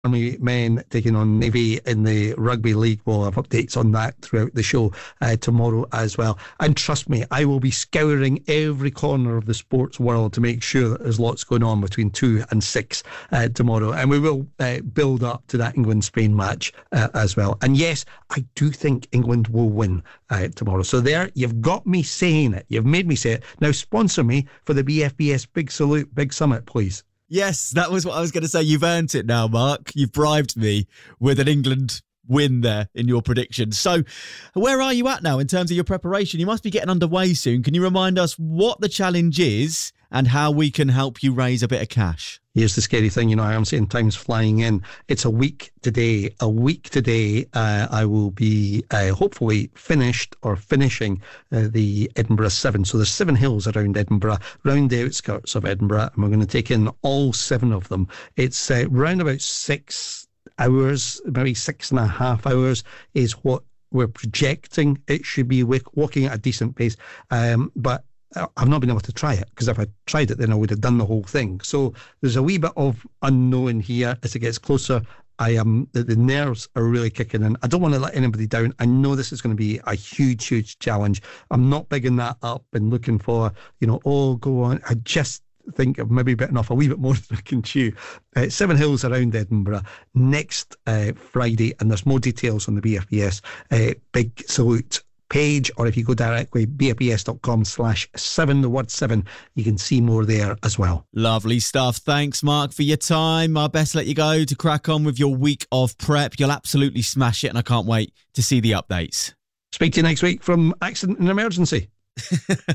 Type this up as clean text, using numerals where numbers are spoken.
Army men taking on Navy in the Rugby League. We'll have updates on that throughout the show tomorrow as well. And trust me, I will be scouring every corner of the sports world to make sure that there's lots going on between 2 and 6 tomorrow. And we will build up to that England-Spain match as well. And yes, I do think England will win tomorrow. So there, you've got me saying it. You've made me say it. Now sponsor me for the BFBS Big Salute, Big Summit, please. Yes, that was what I was going to say. You've earned it now, Mark. You've bribed me with an England win there in your prediction. So where are you at now in terms of your preparation? You must be getting underway soon. Can you remind us what the challenge is and how we can help you raise a bit of cash? Here's the scary thing, I am saying time's flying in. It's a week today. I will be hopefully finishing the Edinburgh 7. So there's 7 hills around Edinburgh, around the outskirts of Edinburgh, and we're going to take in all 7 of them. It's round about 6 hours, maybe 6.5 hours is what we're projecting it should be, walking at a decent pace. But I've not been able to try it, because if I tried it, then I would have done the whole thing. So there's a wee bit of unknown here as it gets closer. The nerves are really kicking in. I don't want to let anybody down. I know this is going to be a huge, huge challenge. I'm not bigging that up and looking for, go on. I just think I've maybe bitten off a wee bit more than I can chew. 7 hills around Edinburgh next Friday, and there's more details on the BFBS Big Salute page, or if you go directly bfbs.com/7, the word 7, you can see more there as well. Lovely stuff. Thanks, Mark, for your time. I best let you go to crack on with your week of prep. You'll absolutely smash it, and I can't wait to see the updates. Speak to you next week from Accident and Emergency.